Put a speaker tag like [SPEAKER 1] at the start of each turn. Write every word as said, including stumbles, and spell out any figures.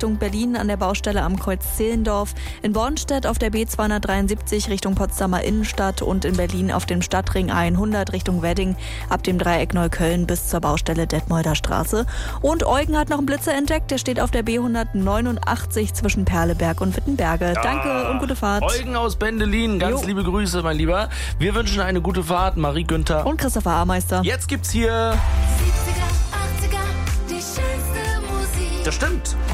[SPEAKER 1] Richtung Berlin an der Baustelle am Kreuz Zehlendorf, in Bornstedt auf der B zweihundertdreiundsiebzig Richtung Potsdamer Innenstadt und in Berlin auf dem Stadtring hundert Richtung Wedding ab dem Dreieck Neukölln bis zur Baustelle Detmolder Straße. Und Eugen hat noch einen Blitzer entdeckt, der steht auf der B hundertneunundachtzig zwischen Perleberg und Wittenberge. Ja, danke und gute Fahrt.
[SPEAKER 2] Eugen aus Bendelin, ganz jo. liebe Grüße, mein Lieber. Wir wünschen eine gute Fahrt, Marie Günther
[SPEAKER 1] und Christopher Ahrmeister.
[SPEAKER 2] Jetzt gibt's hier
[SPEAKER 3] siebziger, achtziger, die schönste Musik.
[SPEAKER 2] Das stimmt.